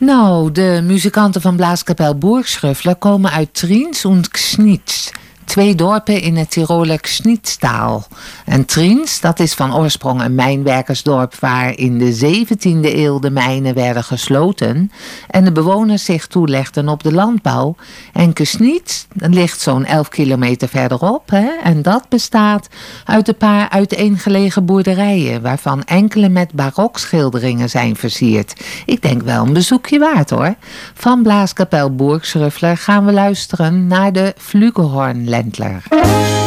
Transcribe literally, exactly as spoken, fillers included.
Nou, de muzikanten van Blaaskapel Burgschröffler komen uit Triens und Gsnitz. Twee dorpen in het Tiroler Gsnitztaal. En Triens, dat is van oorsprong een mijnwerkersdorp waar in de zeventiende eeuw de mijnen werden gesloten en de bewoners zich toelegden op de landbouw. En Gsnitz ligt zo'n elf kilometer verderop, hè? En dat bestaat uit een paar uiteengelegen boerderijen waarvan enkele met barokschilderingen zijn versierd. Ik denk wel een bezoekje waard, hoor. Van Blaaskapel Burgschröffler gaan we luisteren naar de Flügelhornländler.